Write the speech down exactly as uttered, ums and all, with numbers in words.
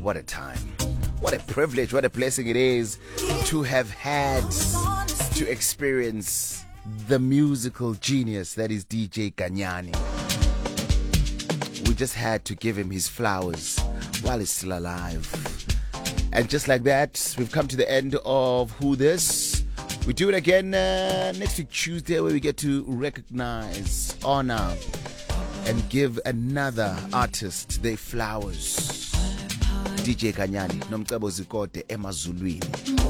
what a time. What a privilege, what a blessing it is to have had to experience the musical genius that is D J Ganyani. We just had to give him his flowers while he's still alive. And just like that, we've come to the end of Who This. We do it again uh, next week Tuesday, where we get to recognize, honor, and give another artist their flowers. D J Ganyani, Nomcebo Zikode, Emazulwini.